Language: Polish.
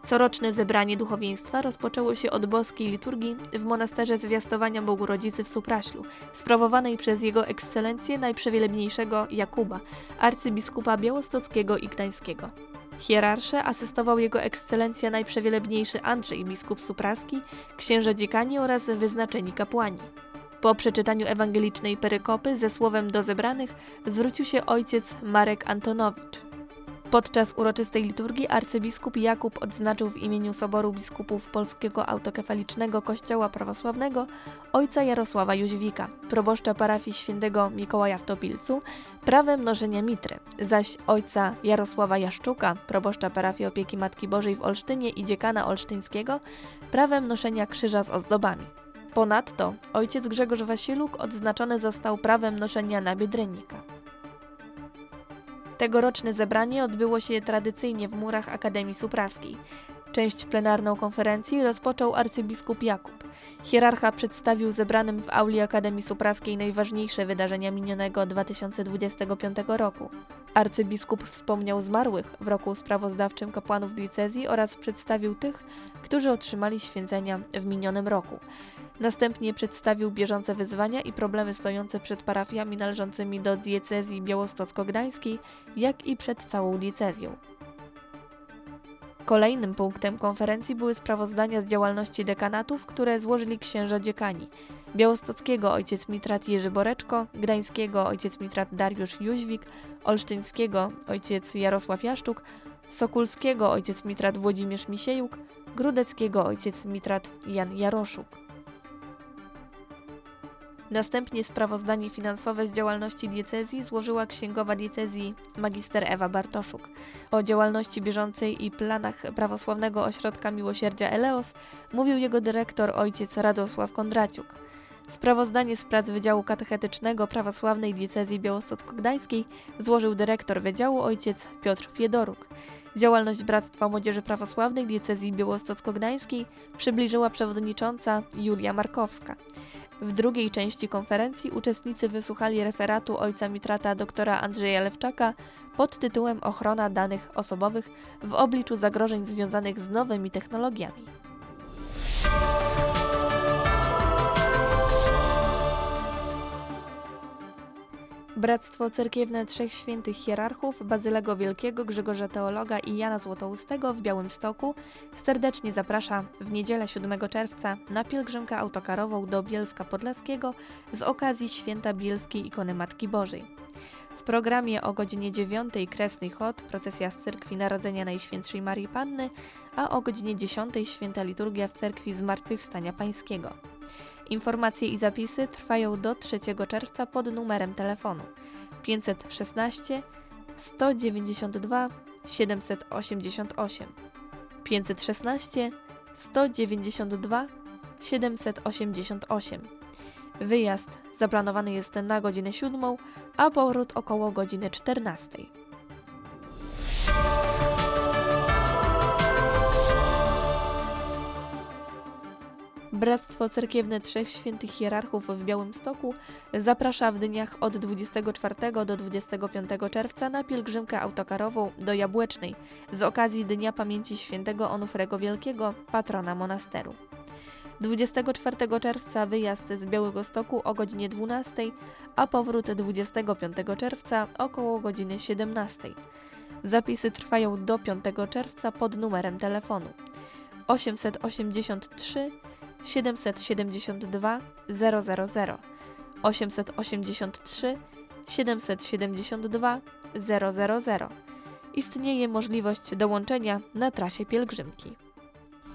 Coroczne zebranie duchowieństwa rozpoczęło się od boskiej liturgii w monasterze Zwiastowania Bogu Rodzicy w Supraślu, sprawowanej przez Jego Ekscelencję Najprzewielebniejszego Jakuba, arcybiskupa białostockiego i gdańskiego. Hierarsze asystował Jego Ekscelencja Najprzewielebniejszy Andrzej, biskup supraski, księża dziekani oraz wyznaczeni kapłani. Po przeczytaniu ewangelicznej perykopy ze słowem do zebranych zwrócił się ojciec Marek Antonowicz. Podczas uroczystej liturgii arcybiskup Jakub odznaczył w imieniu Soboru Biskupów Polskiego Autokefalicznego Kościoła Prawosławnego ojca Jarosława Jóźwika, proboszcza parafii świętego Mikołaja w Topilcu, prawem noszenia mitry, zaś ojca Jarosława Jaszczuka, proboszcza parafii Opieki Matki Bożej w Olsztynie i dziekana olsztyńskiego, prawem noszenia krzyża z ozdobami. Ponadto ojciec Grzegorz Wasiluk odznaczony został prawem noszenia nabiedrennika. Tegoroczne zebranie odbyło się tradycyjnie w murach Akademii Supraskiej. Część plenarną konferencji rozpoczął arcybiskup Jakub. Hierarcha przedstawił zebranym w auli Akademii Supraskiej najważniejsze wydarzenia minionego 2025 roku. Arcybiskup wspomniał zmarłych w roku sprawozdawczym kapłanów diecezji oraz przedstawił tych, którzy otrzymali święcenia w minionym roku. Następnie przedstawił bieżące wyzwania i problemy stojące przed parafiami należącymi do diecezji białostocko-gdańskiej, jak i przed całą diecezją. Kolejnym punktem konferencji były sprawozdania z działalności dekanatów, które złożyli księża dziekani. Białostockiego ojciec mitrat Jerzy Boreczko, gdańskiego ojciec mitrat Dariusz Jóźwik, olsztyńskiego ojciec Jarosław Jaszczuk, sokulskiego ojciec mitrat Włodzimierz Misiejuk, grudeckiego ojciec mitrat Jan Jaroszuk. Następnie sprawozdanie finansowe z działalności diecezji złożyła księgowa diecezji magister Ewa Bartoszuk. O działalności bieżącej i planach Prawosławnego Ośrodka Miłosierdzia Eleos mówił jego dyrektor ojciec Radosław Kondraciuk. Sprawozdanie z prac Wydziału Katechetycznego Prawosławnej Diecezji Białostocko-Gdańskiej złożył dyrektor Wydziału ojciec Piotr Fiedoruk. Działalność Bractwa Młodzieży Prawosławnej Diecezji Białostocko-Gdańskiej przybliżyła przewodnicząca Julia Markowska. W drugiej części konferencji uczestnicy wysłuchali referatu ojca mitrata doktora Andrzeja Lewczaka pod tytułem Ochrona danych osobowych w obliczu zagrożeń związanych z nowymi technologiami. Bractwo Cerkiewne Trzech Świętych Hierarchów Bazylego Wielkiego, Grzegorza Teologa i Jana Złotoustego w Białymstoku serdecznie zaprasza w niedzielę 7 czerwca na pielgrzymkę autokarową do Bielska Podlaskiego z okazji Święta Bielskiej Ikony Matki Bożej. W programie o godzinie 9 Kresny Chod, procesja z Cerkwi Narodzenia Najświętszej Marii Panny, a o godzinie 10 Święta Liturgia w Cerkwi Zmartwychwstania Pańskiego. Informacje i zapisy trwają do 3 czerwca pod numerem telefonu 516 192 788 516 192 788. Wyjazd zaplanowany jest na godzinę 7, a powrót około godziny 14. Bractwo Cerkiewne Trzech Świętych Hierarchów w Białymstoku zaprasza w dniach od 24 do 25 czerwca na pielgrzymkę autokarową do Jabłecznej z okazji Dnia Pamięci Świętego Onufrego Wielkiego, patrona monasteru. 24 czerwca wyjazd z Białegostoku o godzinie 12, a powrót 25 czerwca około godziny 17. Zapisy trwają do 5 czerwca pod numerem telefonu 883 772 000 883 772 000. Istnieje możliwość dołączenia na trasie pielgrzymki.